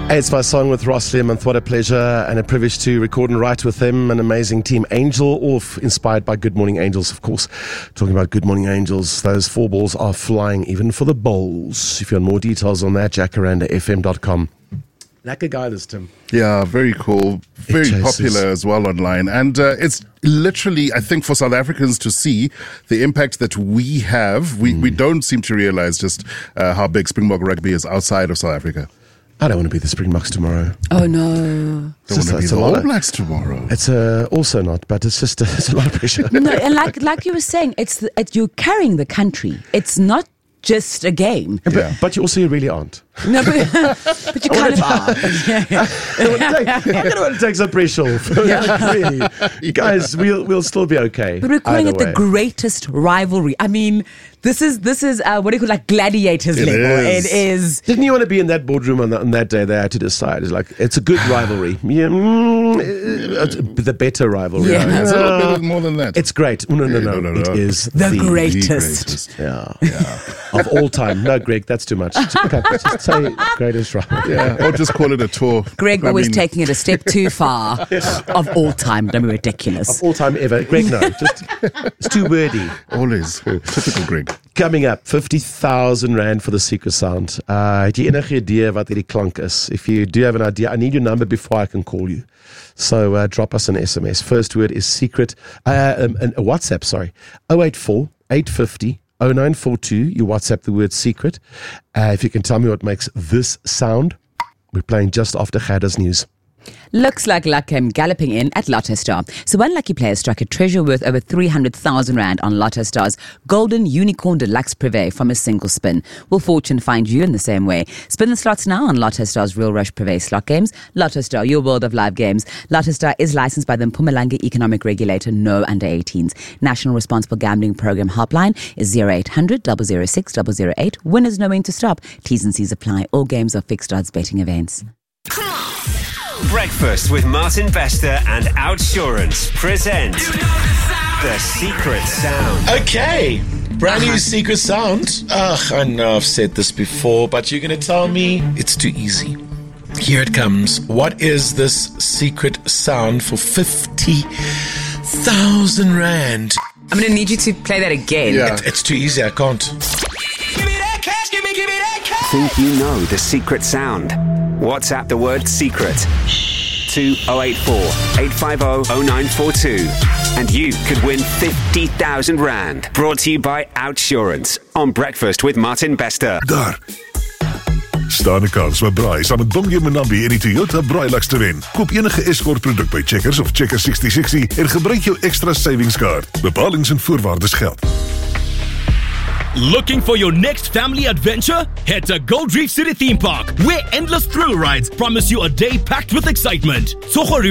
Hey, it's my song with Ross Learmonth. What a pleasure and a privilege to record and write with him. An amazing team. Angel Off, inspired by Good Morning Angels, of course. Talking about Good Morning Angels, those 4 balls are flying even for the bowls. If you want more details on that, jacarandafm.com. Lekker guy, this Tim. Yeah, very cool. Very popular as well online. And it's literally, I think, for South Africans to see the impact that we have. We don't seem to realize just how big Springbok rugby is outside of South Africa. I don't want to be the Springboks tomorrow. Oh, no. Don't want to be the All Blacks tomorrow. It's also not, but it's just it's a lot of pressure. No, and like you were saying, you're carrying the country. It's not just a game. But you also really aren't. No, but you kind of are. I'm going to want to take some pressure off. Really. You guys, we'll still be okay. But we're calling it the greatest rivalry. I mean, this is what do you call, like, gladiators level. It is. Didn't you want to be in that boardroom on that day? They had to decide. It's like, it's a good rivalry. Yeah, the better rivalry. Yeah, it's a little bit more than that. It's great. No. It is the greatest. Yeah. Of all time. No, Greg, that's too much. Okay, just say greatest rivalry. Yeah, or just call it a tour. Greg always taking it a step too far. Of all time. Don't be ridiculous. Of all time ever. Greg, no. It's too wordy. Always. Typical Greg. Coming up, 50,000 Rand for the secret sound. Het jy enige idee wat hierdie klank is? If you do have an idea, I need your number before I can call you. So drop us an SMS. First word is secret. A WhatsApp, sorry. 084 850 0942. You WhatsApp the word secret. If you can tell me what makes this sound. We're playing just after Gerda's news. Looks like luck came galloping in at Lotto Star. So one lucky player struck a treasure worth over 300,000 Rand on Lotto Star's Golden Unicorn Deluxe Privé from a single spin. Will fortune find you in the same way? Spin the slots now on Lotto Star's Real Rush Privé slot games. Lotto Star, your world of live games. Lotto Star is licensed by the Mpumalanga Economic Regulator, no under 18s. National Responsible Gambling Program helpline is 0800 006 008. Winners know when to stop. T's and C's apply. All games are fixed odds betting events. Breakfast with Martin Bester and Outsurance present The Secret Sound. Okay, brand new secret sound. I know I've said this before, but you're going to tell me it's too easy. Here it comes. What is this secret sound for 50,000 Rand? I'm going to need you to play that again. Yeah. It's too easy, I can't. Give me that cash, give me that cash. Think you know the secret sound? WhatsApp the word secret to 084 850 0942 and you could win 50,000 Rand. Brought to you by Outsurance on Breakfast with Martin Bester. Daar staan 'n kans met braai saam met Bongie Menambi en die Toyota Braailux te wen. Koop enige Escort produk by Checkers of Checkers 6060 en gebruik jou extra savings card. Bepalings en voorwaardes geld. Looking for your next family adventure? Head to Gold Reef City Theme Park, where endless thrill rides promise you a day packed with excitement.